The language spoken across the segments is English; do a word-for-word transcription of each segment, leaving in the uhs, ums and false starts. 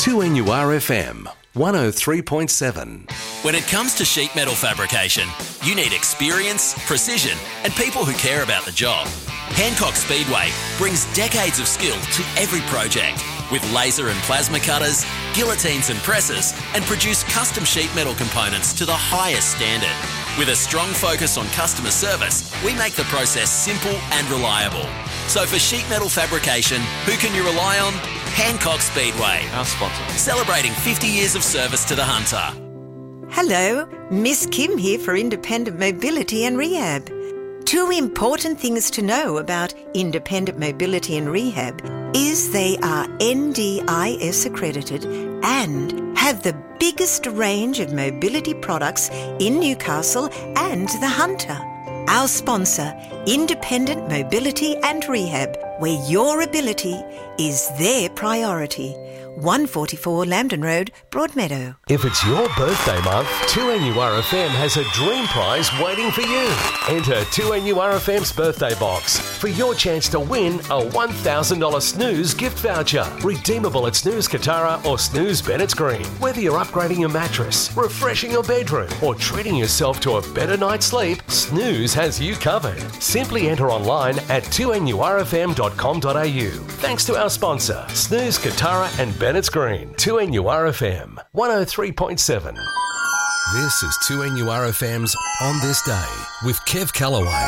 two N U R F M, one oh three point seven. When it comes to sheet metal fabrication, you need experience, precision, and people who care about the job. Hancock Speedway brings decades of skill to every project with laser and plasma cutters, guillotines and presses, and produce custom sheet metal components to the highest standard. With a strong focus on customer service, we make the process simple and reliable. So for sheet metal fabrication, who can you rely on? Hancock Speedway, our sponsor. Celebrating fifty years of service to the Hunter. Hello, Miss Kim here for Independent Mobility and Rehab. Two important things to know about Independent Mobility and Rehab is they are N D I S accredited and have the biggest range of mobility products in Newcastle and the Hunter. Our sponsor, Independent Mobility and Rehab, where your ability is their priority. one forty-four Lambton Road, Broadmeadow. If it's your birthday month, two N U R F M has a dream prize waiting for you. Enter two N U R F M's birthday box for your chance to win a one thousand dollars Snooze gift voucher. Redeemable at Snooze Katara or Snooze Bennett's Green. Whether you're upgrading your mattress, refreshing your bedroom, or treating yourself to a better night's sleep, Snooze has you covered. Simply enter online at two N U R F M dot com dot A U. Thanks to our sponsor, Snooze Katara and Bennett's Green. two N U R F M, one oh three point seven. This is two N U R F M's On This Day with Kev Callaway.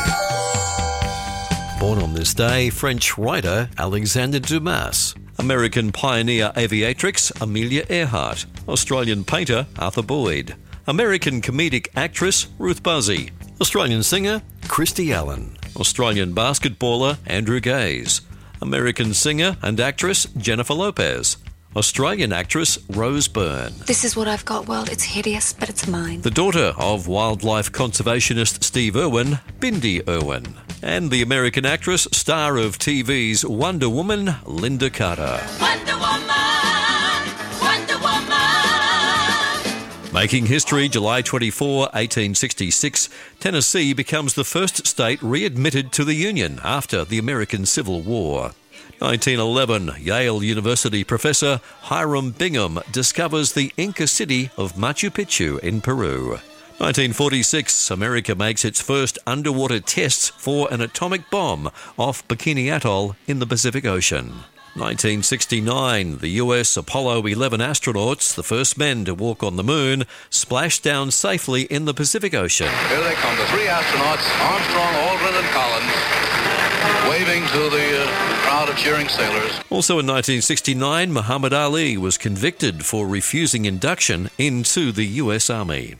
Born on this day, French writer Alexander Dumas. American pioneer aviatrix Amelia Earhart. Australian painter Arthur Boyd. American comedic actress Ruth Buzzy. Australian singer Christy Allen. Australian basketballer Andrew Gaze. American singer and actress Jennifer Lopez. Australian actress Rose Byrne. This is what I've got, world. It's hideous, but it's mine. The daughter of wildlife conservationist Steve Irwin, Bindi Irwin. And the American actress, star of T V's Wonder Woman, Linda Carter. Wonder Woman! Wonder Woman! Making history, July twenty-fourth, eighteen sixty-six, Tennessee becomes the first state readmitted to the Union after the American Civil War. nineteen eleven, Yale University professor Hiram Bingham discovers the Inca city of Machu Picchu in Peru. nineteen forty-six, America makes its first underwater tests for an atomic bomb off Bikini Atoll in the Pacific Ocean. nineteen sixty-nine, the U S Apollo eleven astronauts, the first men to walk on the moon, splashed down safely in the Pacific Ocean. Here they come, the three astronauts, Armstrong, Aldrin and Collins, waving to the uh, crowd of cheering sailors. Also in nineteen sixty-nine, Muhammad Ali was convicted for refusing induction into the U S Army.